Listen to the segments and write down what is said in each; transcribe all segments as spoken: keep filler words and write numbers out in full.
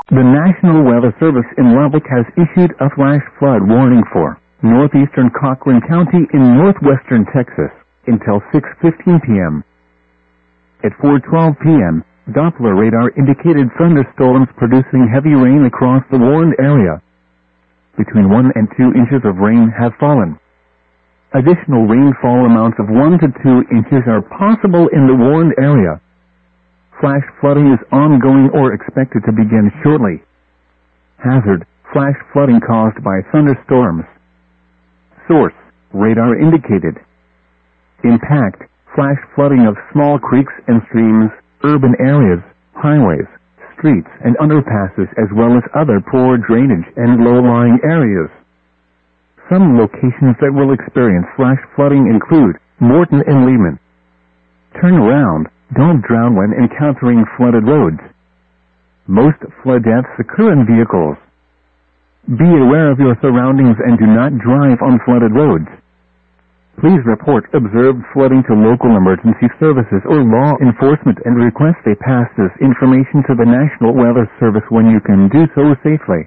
The National Weather Service in Lubbock has issued a flash flood warning for northeastern Cochran County in northwestern Texas until six fifteen p.m. At four twelve p.m., Doppler radar indicated thunderstorms producing heavy rain across the warned area. Between one and two inches of rain have fallen. Additional rainfall amounts of one to two inches are possible in the warned area. Flash flooding is ongoing or expected to begin shortly. Hazard: flash flooding caused by thunderstorms. Source: radar indicated. Impact: flash flooding of small creeks and streams, urban areas, highways, streets, and underpasses, as well as other poor drainage and low-lying areas. Some locations that will experience flash flooding include Morton and Lehman. Turn around. Don't drown when encountering flooded roads. Most flood deaths occur in vehicles. Be aware of your surroundings and do not drive on flooded roads. Please report observed flooding to local emergency services or law enforcement and request they pass this information to the National Weather Service when you can do so safely.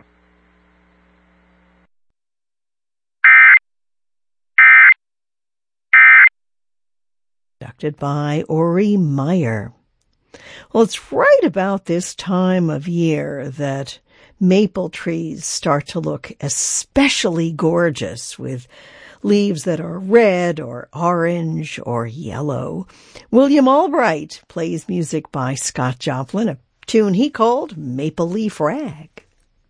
Conducted by Ori Meyer. Well, it's right about this time of year that maple trees start to look especially gorgeous, with leaves that are red or orange or yellow. William Albright plays music by Scott Joplin, a tune he called Maple Leaf Rag.